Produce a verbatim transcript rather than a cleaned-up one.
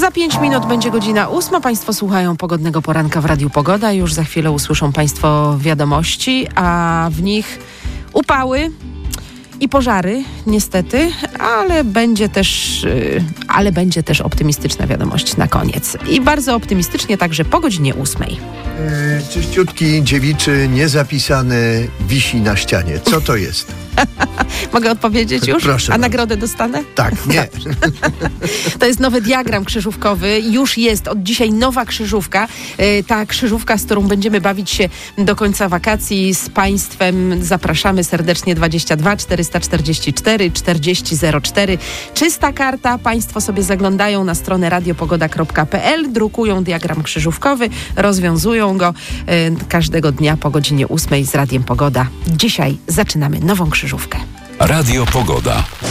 Za pięć minut będzie godzina ósma. Państwo słuchają pogodnego poranka w Radiu Pogoda. Już za chwilę usłyszą Państwo wiadomości, a w nich upały i pożary, niestety, ale będzie też, yy, ale będzie też optymistyczna wiadomość na koniec. I bardzo optymistycznie także po godzinie ósmej. Yy, czyściutki, dziewiczy, niezapisany, wisi na ścianie. Co to jest? Mogę odpowiedzieć już? Proszę A bardzo. nagrodę dostanę? Tak, nie. To jest nowy diagram krzyżówkowy. Już jest od dzisiaj nowa krzyżówka. Yy, ta krzyżówka, z którą będziemy bawić się do końca wakacji z Państwem. Zapraszamy serdecznie dwadzieścia dwa czterysta czterdzieści cztery czterdzieści zero cztery. Czysta karta. Państwo sobie zaglądają na stronę radiopogoda kropka p l, drukują diagram krzyżówkowy, rozwiązują go yy, każdego dnia po godzinie ósmej z Radiem Pogoda. Dzisiaj zaczynamy nową krzyżówkę. Radio Pogoda.